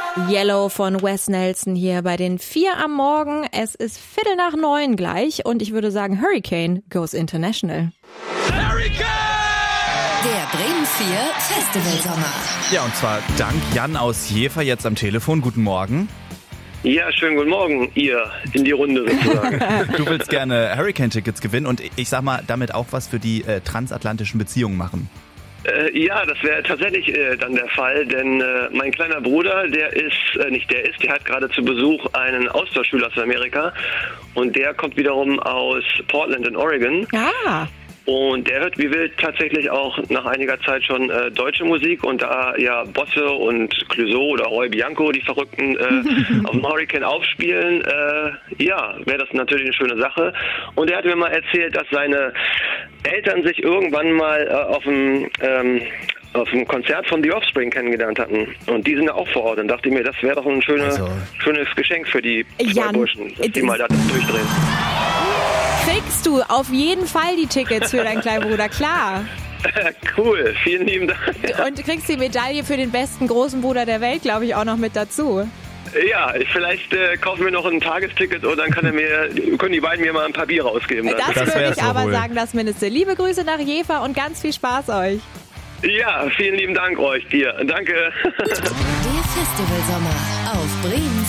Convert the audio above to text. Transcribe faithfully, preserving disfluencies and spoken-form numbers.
Yellow von Wes Nelson hier bei den vier am Morgen. Es ist Viertel nach neun gleich und ich würde sagen, Hurricane goes international. Hurricane! Der Bremen vier Festivalsommer. Ja, und zwar dank Jan aus Jever jetzt am Telefon. Guten Morgen. Ja, schönen guten Morgen, ihr in die Runde sozusagen. Du willst gerne Hurricane-Tickets gewinnen und ich sag mal, damit auch was für die äh, transatlantischen Beziehungen machen. Äh, ja, das wäre tatsächlich äh, dann der Fall, denn äh, mein kleiner Bruder, der ist, äh, nicht der ist, der hat gerade zu Besuch einen Austauschschüler aus Amerika und der kommt wiederum aus Portland in Oregon. Ah. Und der hört wie wild tatsächlich auch nach einiger Zeit schon äh, deutsche Musik und da ja Bosse und Clouseau oder Roy Bianco, die Verrückten, äh, auf dem Hurricane aufspielen, äh, ja, wäre das natürlich eine schöne Sache. Und er hat mir mal erzählt, dass seine Eltern sich irgendwann mal äh, auf dem ähm, auf einem Konzert von The Offspring kennengelernt hatten. Und die sind da auch vor Ort. Und dachte ich mir, das wäre doch ein schöne, also. schönes Geschenk für die zwei Jan, Burschen, dass die mal da durchdrehen. Kriegst du auf jeden Fall die Tickets für deinen kleinen Bruder, klar. Cool, vielen lieben Dank. Und du kriegst die Medaille für den besten großen Bruder der Welt, glaube ich, auch noch mit dazu. Ja, vielleicht äh, kaufen wir noch ein Tagesticket und dann kann er mir, können die beiden mir mal ein paar Bier rausgeben. Dann. Das, Das würde ich aber wohl. sagen, das Mindeste. Liebe Grüße nach Jever und ganz viel Spaß euch. Ja, vielen lieben Dank euch, dir. Danke. Der Festivalsommer auf Bremen